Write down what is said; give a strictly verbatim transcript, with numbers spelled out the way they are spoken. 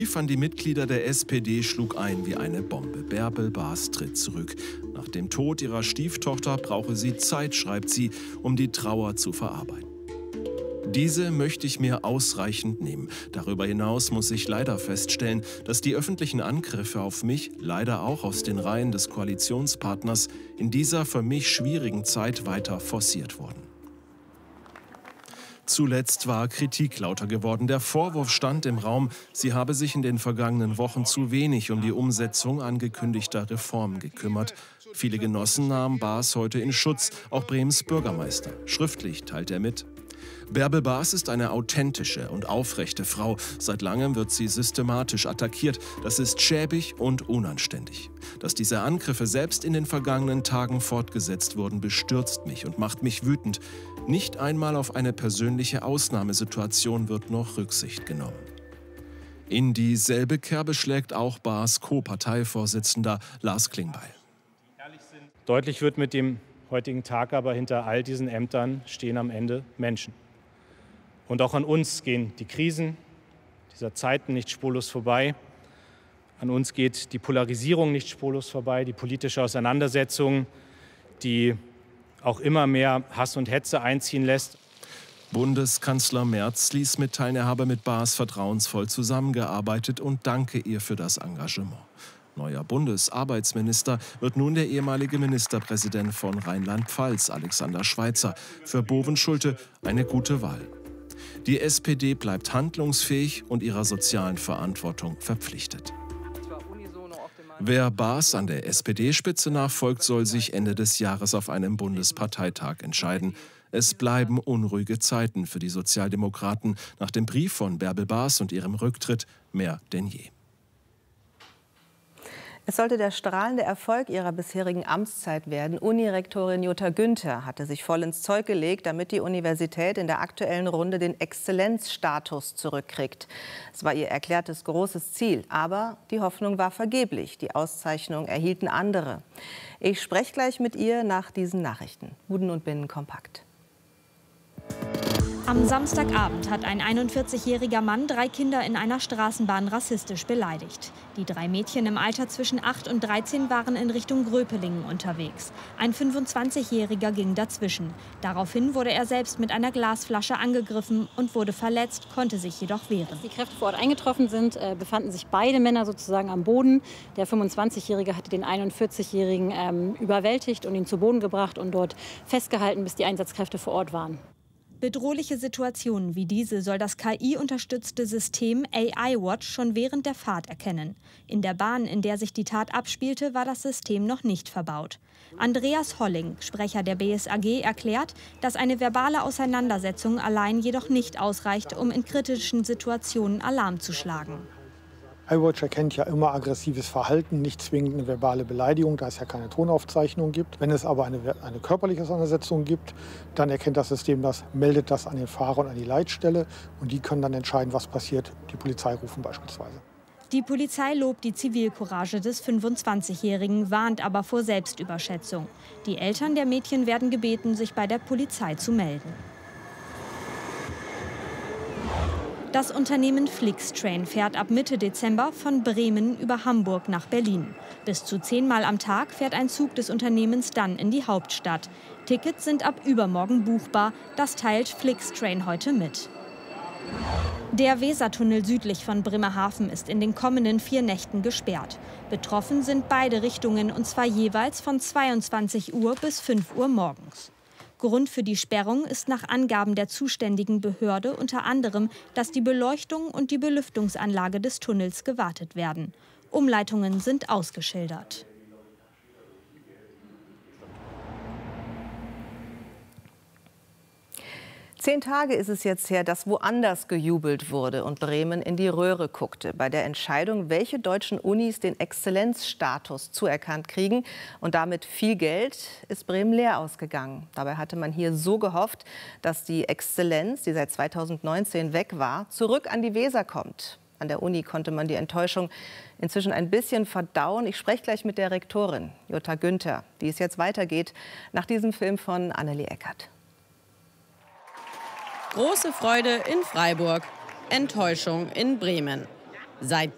Brief an die Mitglieder der S P D schlug ein wie eine Bombe. Bärbel Baas tritt zurück. Nach dem Tod ihrer Stieftochter brauche sie Zeit, schreibt sie, um die Trauer zu verarbeiten. Diese möchte ich mir ausreichend nehmen. Darüber hinaus muss ich leider feststellen, dass die öffentlichen Angriffe auf mich, leider auch aus den Reihen des Koalitionspartners, in dieser für mich schwierigen Zeit weiter forciert wurden. Zuletzt war Kritik lauter geworden. Der Vorwurf stand im Raum, sie habe sich in den vergangenen Wochen zu wenig um die Umsetzung angekündigter Reformen gekümmert. Viele Genossen nahmen Baas heute in Schutz, auch Bremens Bürgermeister. Schriftlich teilt er mit: Bärbel Baas ist eine authentische und aufrechte Frau. Seit langem wird sie systematisch attackiert. Das ist schäbig und unanständig. Dass diese Angriffe selbst in den vergangenen Tagen fortgesetzt wurden, bestürzt mich und macht mich wütend. Nicht einmal auf eine persönliche Ausnahmesituation wird noch Rücksicht genommen. In dieselbe Kerbe schlägt auch Baas Co-Parteivorsitzender Lars Klingbeil. Deutlich wird mit dem heutigen Tag aber, hinter all diesen Ämtern stehen am Ende Menschen. Und auch an uns gehen die Krisen dieser Zeiten nicht spurlos vorbei. An uns geht die Polarisierung nicht spurlos vorbei, die politische Auseinandersetzung, die auch immer mehr Hass und Hetze einziehen lässt. Bundeskanzler Merz ließ mitteilen, er habe mit Baas vertrauensvoll zusammengearbeitet und danke ihr für das Engagement. Neuer Bundesarbeitsminister wird nun der ehemalige Ministerpräsident von Rheinland-Pfalz, Alexander Schweitzer. Für Bovenschulte eine gute Wahl. Die S P D bleibt handlungsfähig und ihrer sozialen Verantwortung verpflichtet. Wer Baas an der S P D-Spitze nachfolgt, soll sich Ende des Jahres auf einem Bundesparteitag entscheiden. Es bleiben unruhige Zeiten für die Sozialdemokraten nach dem Brief von Bärbel Baas und ihrem Rücktritt mehr denn je. Es sollte der strahlende Erfolg ihrer bisherigen Amtszeit werden. Unirektorin Jutta Günther hatte sich voll ins Zeug gelegt, damit die Universität in der aktuellen Runde den Exzellenzstatus zurückkriegt. Es war ihr erklärtes großes Ziel, aber die Hoffnung war vergeblich. Die Auszeichnung erhielten andere. Ich spreche gleich mit ihr nach diesen Nachrichten. Buden und Binnen kompakt. Am Samstagabend hat ein einundvierzigjähriger Mann drei Kinder in einer Straßenbahn rassistisch beleidigt. Die drei Mädchen im Alter zwischen acht und dreizehn waren in Richtung Gröpelingen unterwegs. Ein fünfundzwanzigjähriger ging dazwischen. Daraufhin wurde er selbst mit einer Glasflasche angegriffen und wurde verletzt, konnte sich jedoch wehren. Als die Kräfte vor Ort eingetroffen sind, befanden sich beide Männer sozusagen am Boden. Der fünfundzwanzigjährige hatte den einundvierzigjährigen ähm, überwältigt und ihn zu Boden gebracht und dort festgehalten, bis die Einsatzkräfte vor Ort waren. Bedrohliche Situationen wie diese soll das K I-unterstützte System A I Watch schon während der Fahrt erkennen. In der Bahn, in der sich die Tat abspielte, war das System noch nicht verbaut. Andreas Holling, Sprecher der B S A G, erklärt, dass eine verbale Auseinandersetzung allein jedoch nicht ausreicht, um in kritischen Situationen Alarm zu schlagen. iWatch erkennt ja immer aggressives Verhalten, nicht zwingend eine verbale Beleidigung, da es ja keine Tonaufzeichnung gibt. Wenn es aber eine, eine körperliche Auseinandersetzung gibt, dann erkennt das System das, meldet das an den Fahrer und an die Leitstelle und die können dann entscheiden, was passiert, die Polizei rufen beispielsweise. Die Polizei lobt die Zivilcourage des fünfundzwanzigjährigen, warnt aber vor Selbstüberschätzung. Die Eltern der Mädchen werden gebeten, sich bei der Polizei zu melden. Das Unternehmen Flixtrain fährt ab Mitte Dezember von Bremen über Hamburg nach Berlin. Bis zu zehnmal am Tag fährt ein Zug des Unternehmens dann in die Hauptstadt. Tickets sind ab übermorgen buchbar. Das teilt Flixtrain heute mit. Der Wesertunnel südlich von Bremerhaven ist in den kommenden vier Nächten gesperrt. Betroffen sind beide Richtungen, und zwar jeweils von zweiundzwanzig Uhr bis fünf Uhr morgens. Grund für die Sperrung ist nach Angaben der zuständigen Behörde unter anderem, dass die Beleuchtung und die Belüftungsanlage des Tunnels gewartet werden. Umleitungen sind ausgeschildert. Zehn Tage ist es jetzt her, dass woanders gejubelt wurde und Bremen in die Röhre guckte. Bei der Entscheidung, welche deutschen Unis den Exzellenzstatus zuerkannt kriegen und damit viel Geld, ist Bremen leer ausgegangen. Dabei hatte man hier so gehofft, dass die Exzellenz, die seit zweitausendneunzehn weg war, zurück an die Weser kommt. An der Uni konnte man die Enttäuschung inzwischen ein bisschen verdauen. Ich spreche gleich mit der Rektorin, Jutta Günther, wie es jetzt weitergeht, nach diesem Film von Annelie Eckert. Große Freude in Freiburg, Enttäuschung in Bremen. Seit